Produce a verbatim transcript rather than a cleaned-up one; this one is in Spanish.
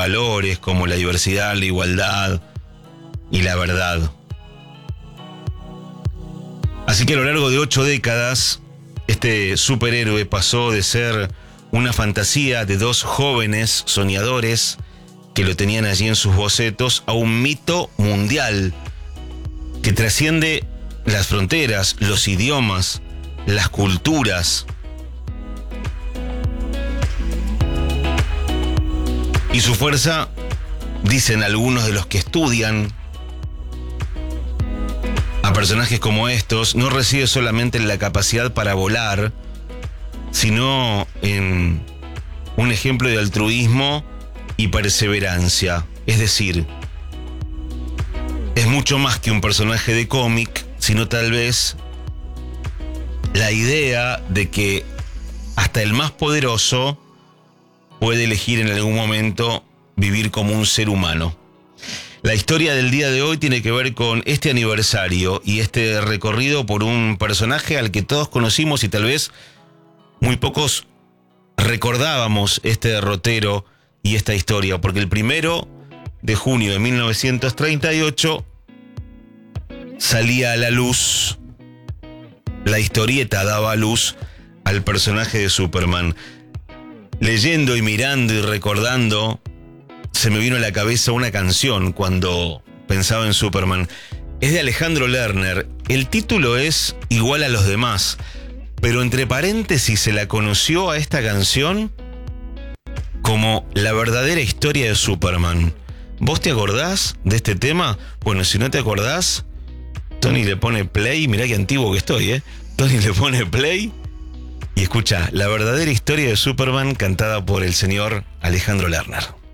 valores como la diversidad, la igualdad y la verdad. Así que a lo largo de ocho décadas, este superhéroe pasó de ser una fantasía de dos jóvenes soñadores que lo tenían allí en sus bocetos a un mito mundial que trasciende las fronteras, los idiomas, las culturas. Y su fuerza, dicen algunos de los que estudian a personajes como estos, no reside solamente en la capacidad para volar, sino en un ejemplo de altruismo y perseverancia. Es decir, es mucho más que un personaje de cómic, sino tal vez la idea de que hasta el más poderoso puede elegir en algún momento vivir como un ser humano. La historia del día de hoy tiene que ver con este aniversario y este recorrido por un personaje al que todos conocimos y tal vez muy pocos recordábamos este derrotero y esta historia, porque el primero de junio de mil novecientos treinta y ocho salía a la luz, la historieta daba a luz al personaje de Superman. Leyendo y mirando y recordando, se me vino a la cabeza una canción cuando pensaba en Superman. Es de Alejandro Lerner. El título es igual a los demás, pero entre paréntesis se la conoció a esta canción como la verdadera historia de Superman. ¿Vos te acordás de este tema? Bueno, si no te acordás, Tony le pone play. Mirá qué antiguo que estoy, ¿eh? Tony le pone play y escucha la verdadera historia de Superman cantada por el señor Alejandro Lerner.